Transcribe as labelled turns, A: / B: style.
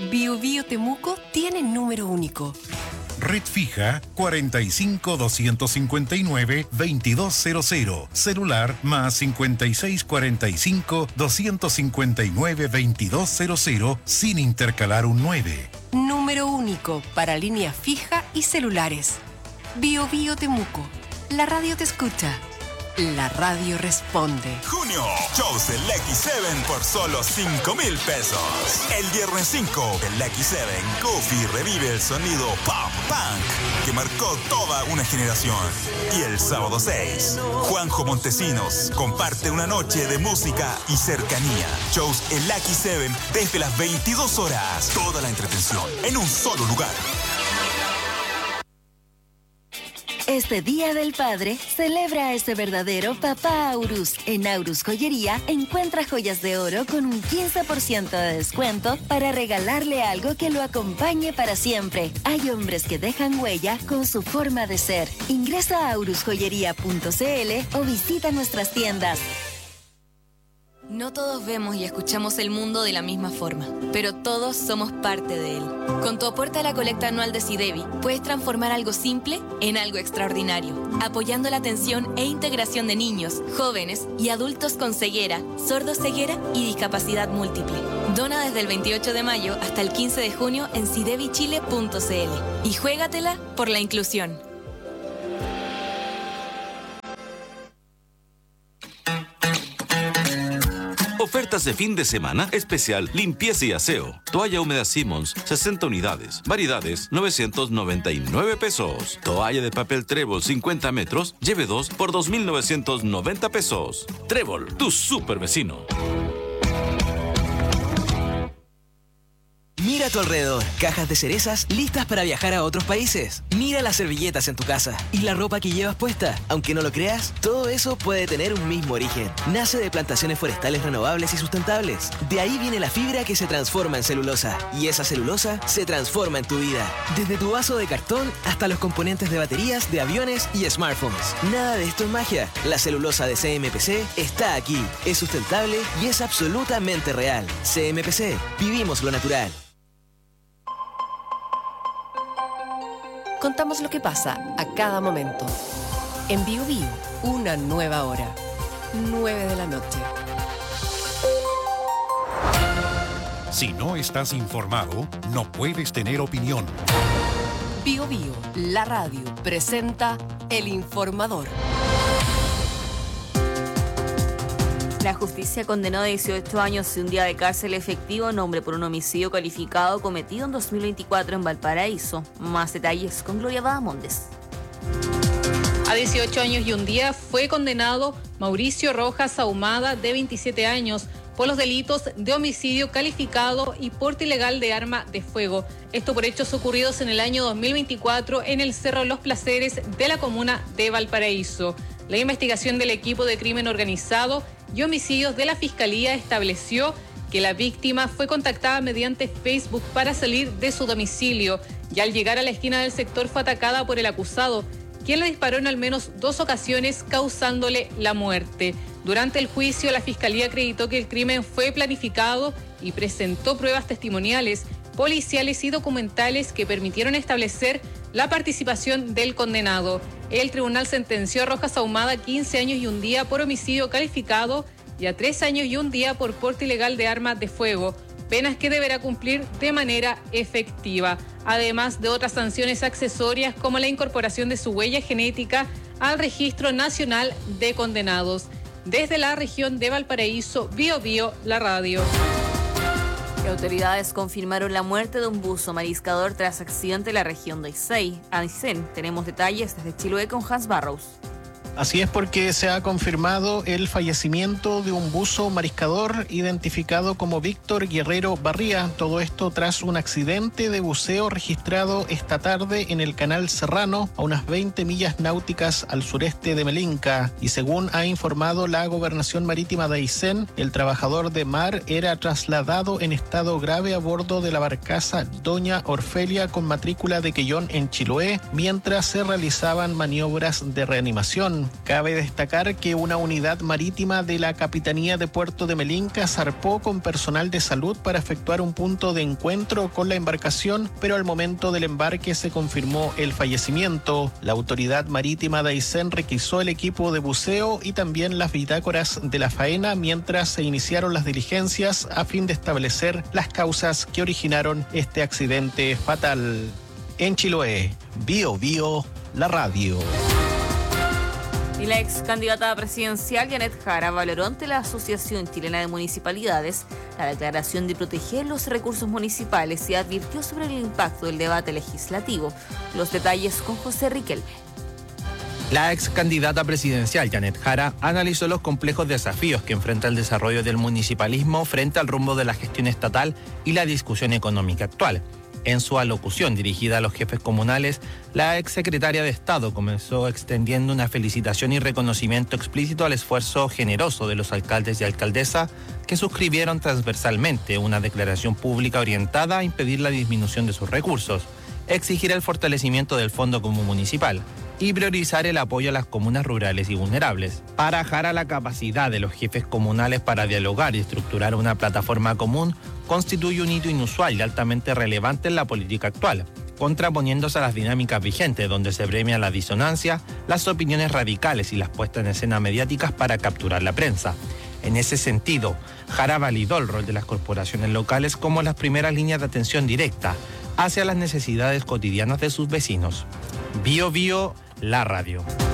A: Bio Bio Temuco tiene número único.
B: Red fija 45-259-2200. Celular más 5645-259-2200 sin intercalar un 9.
A: Número único para línea fija y celulares. Bio Bio Temuco. La radio te escucha. La radio responde.
C: Junio, shows del X7 por solo 5,000 pesos. El viernes 5, el X7 Goofy revive el sonido pop punk que marcó toda una generación. Y el sábado 6, Juanjo Montesinos comparte una noche de música y cercanía. Shows el X7 desde las 22 horas. Toda la entretención en un solo lugar.
D: Este Día del Padre, celebra a ese verdadero papá Aurus. En Aurus Joyería, encuentra joyas de oro con un 15% de descuento para regalarle algo que lo acompañe para siempre. Hay hombres que dejan huella con su forma de ser. Ingresa a aurusjoyería.cl o visita nuestras tiendas.
E: No todos vemos y escuchamos el mundo de la misma forma, pero todos somos parte de él. Con tu aporte a la colecta anual de SIDEBI, puedes transformar algo simple en algo extraordinario, apoyando la atención e integración de niños, jóvenes y adultos con ceguera, sordoceguera y discapacidad múltiple. Dona desde el 28 de mayo hasta el 15 de junio en sidebichile.cl y juégatela por la inclusión.
F: Ofertas de fin de semana especial limpieza y aseo. Toalla húmeda Simmons, 60 unidades. Variedades, 999 pesos. Toalla de papel Trébol, 50 metros. Lleve 2 por 2,990 pesos. Trébol, tu super vecino.
G: Mira a tu alrededor, cajas de cerezas listas para viajar a otros países. Mira las servilletas en tu casa y la ropa que llevas puesta. Aunque no lo creas, todo eso puede tener un mismo origen. Nace de plantaciones forestales renovables y sustentables. De ahí viene la fibra que se transforma en celulosa. Y esa celulosa se transforma en tu vida. Desde tu vaso de cartón hasta los componentes de baterías, de aviones y smartphones. Nada de esto es magia. La celulosa de CMPC está aquí. Es sustentable y es absolutamente real. CMPC, vivimos lo natural.
A: Contamos lo que pasa a cada momento. En Bio Bio, una nueva hora. 9 de la noche.
B: Si no estás informado, no puedes tener opinión.
A: Bio Bio, la radio, presenta El Informador.
H: La justicia condenó a 18 años y un día de cárcel efectivo a un hombre por un homicidio calificado cometido en 2024 en Valparaíso. Más detalles con Gloria Bahamondes.
I: A 18 años y un día fue condenado Mauricio Rojas Ahumada, de 27 años, por los delitos de homicidio calificado y porte ilegal de arma de fuego. Esto por hechos ocurridos en el año 2024 en el Cerro Los Placeres de la comuna de Valparaíso. La investigación del equipo de crimen organizado y homicidios de la Fiscalía estableció que la víctima fue contactada mediante Facebook para salir de su domicilio y al llegar a la esquina del sector fue atacada por el acusado, quien le disparó en al menos 2 ocasiones causándole la muerte. Durante el juicio, la Fiscalía acreditó que el crimen fue planificado y presentó pruebas testimoniales, policiales y documentales que permitieron establecer la participación del condenado. El tribunal sentenció a Rojas Ahumada 15 años y un día por homicidio calificado y a 3 años y un día por porte ilegal de armas de fuego, penas que deberá cumplir de manera efectiva, además de otras sanciones accesorias como la incorporación de su huella genética al Registro Nacional de Condenados. Desde la región de Valparaíso, Bio Bio, la radio.
H: Las autoridades confirmaron la muerte de un buzo mariscador tras accidente en la región de Aysén. Tenemos detalles desde Chiloé con Hans Barrows.
J: Así es, porque se ha confirmado el fallecimiento de un buzo mariscador identificado como Víctor Guerrero Barría. Todo esto tras un accidente de buceo registrado esta tarde en el Canal Serrano, a unas 20 millas náuticas al sureste de Melinca. Y según ha informado la Gobernación Marítima de Aysén, el trabajador de mar era trasladado en estado grave a bordo de la barcaza Doña Orfelia con matrícula de Quellón en Chiloé, mientras se realizaban maniobras de reanimación. Cabe destacar que una unidad marítima de la Capitanía de Puerto de Melinca zarpó con personal de salud para efectuar un punto de encuentro con la embarcación, pero al momento del embarque se confirmó el fallecimiento. La autoridad marítima de Aysén requisó el equipo de buceo y también las bitácoras de la faena mientras se iniciaron las diligencias a fin de establecer las causas que originaron este accidente fatal. En Chiloé, Bio Bio, la radio.
H: Y la ex candidata presidencial Janet Jara valoró ante la Asociación Chilena de Municipalidades la declaración de proteger los recursos municipales y advirtió sobre el impacto del debate legislativo. Los detalles con José Riquelme.
K: La ex candidata presidencial Janet Jara analizó los complejos desafíos que enfrenta el desarrollo del municipalismo frente al rumbo de la gestión estatal y la discusión económica actual. En su alocución dirigida a los jefes comunales, la exsecretaria de Estado comenzó extendiendo una felicitación y reconocimiento explícito al esfuerzo generoso de los alcaldes y alcaldesa que suscribieron transversalmente una declaración pública orientada a impedir la disminución de sus recursos, exigir el fortalecimiento del Fondo Común Municipal y priorizar el apoyo a las comunas rurales y vulnerables. Para Jara, la capacidad de los jefes comunales para dialogar y estructurar una plataforma común constituye un hito inusual y altamente relevante en la política actual, contraponiéndose a las dinámicas vigentes donde se premia la disonancia, las opiniones radicales y las puestas en escena mediáticas para capturar la prensa. En ese sentido, Jara validó el rol de las corporaciones locales como las primeras líneas de atención directa hacia las necesidades cotidianas de sus vecinos. Bio Bio, la radio.